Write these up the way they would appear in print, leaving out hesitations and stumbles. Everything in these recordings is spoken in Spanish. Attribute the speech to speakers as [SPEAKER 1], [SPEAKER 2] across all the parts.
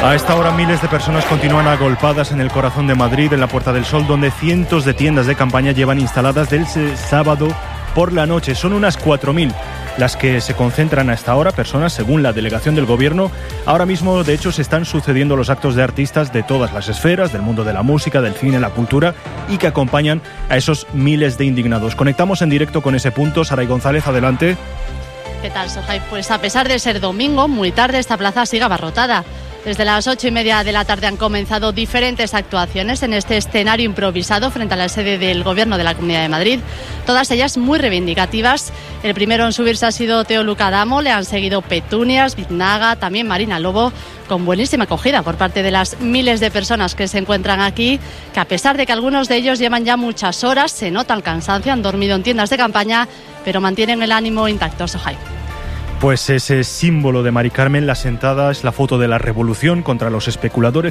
[SPEAKER 1] A esta hora miles de personas continúan agolpadas en el corazón de Madrid, en la Puerta del Sol, donde cientos de tiendas de campaña llevan instaladas desde sábado por la noche. Son unas 4.000 las que se concentran a esta hora, personas, según la delegación del Gobierno. Ahora mismo, de hecho, se están sucediendo los actos de artistas de todas las esferas, del mundo de la música, del cine, la cultura, y que acompañan a esos miles de indignados. Conectamos en directo con ese punto. Saray González, adelante.
[SPEAKER 2] ¿Qué tal, Sohai? Pues a pesar de ser domingo, muy tarde, esta plaza sigue abarrotada. Desde las 8:30 de la tarde han comenzado diferentes actuaciones en este escenario improvisado frente a la sede del Gobierno de la Comunidad de Madrid, todas ellas muy reivindicativas. El primero en subirse ha sido Teo Luca Adamo, le han seguido Petunias, Biznaga, también Marina Lobo, con buenísima acogida por parte de las miles de personas que se encuentran aquí, que a pesar de que algunos de ellos llevan ya muchas horas, se nota el cansancio, han dormido en tiendas de campaña, pero mantienen el ánimo intacto, Sohai.
[SPEAKER 1] Pues ese símbolo de Mari Carmen, la sentada, es la foto de la revolución contra los especuladores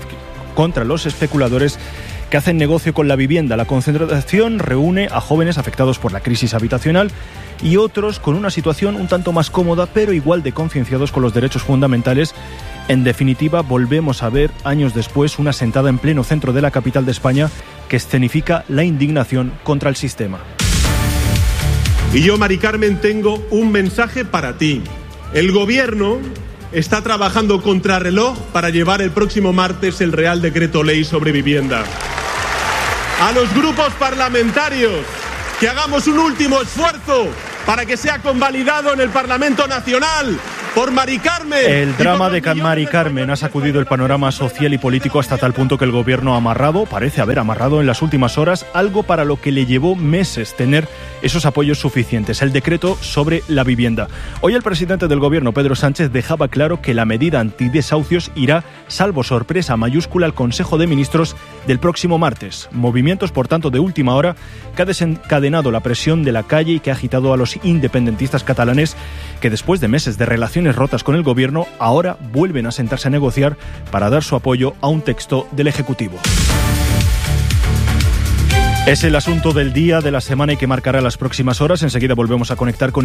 [SPEAKER 1] que hacen negocio con la vivienda. La concentración reúne a jóvenes afectados por la crisis habitacional y otros con una situación un tanto más cómoda, pero igual de concienciados con los derechos fundamentales. En definitiva, volvemos a ver, años después, una sentada en pleno centro de la capital de España que escenifica la indignación contra el sistema.
[SPEAKER 3] Y yo, Mari Carmen, tengo un mensaje para ti. El Gobierno está trabajando contrarreloj para llevar el próximo martes el Real Decreto Ley sobre vivienda. A los grupos parlamentarios, que hagamos un último esfuerzo para que sea convalidado en el Parlamento Nacional por Mari Carmen.
[SPEAKER 1] El drama de Mari Carmen ha sacudido el panorama social y político hasta tal punto que el Gobierno parece haber amarrado en las últimas horas algo para lo que le llevó meses tener esos apoyos suficientes, el decreto sobre la vivienda. Hoy el presidente del Gobierno, Pedro Sánchez, dejaba claro que la medida antidesahucios irá, salvo sorpresa mayúscula, al Consejo de Ministros del próximo martes. Movimientos, por tanto, de última hora que ha desencadenado la presión de la calle y que ha agitado a los independentistas catalanes que después de meses de relaciones rotas con el Gobierno, ahora vuelven a sentarse a negociar para dar su apoyo a un texto del Ejecutivo. Es el asunto del día, de la semana y que marcará las próximas horas. Enseguida volvemos a conectar con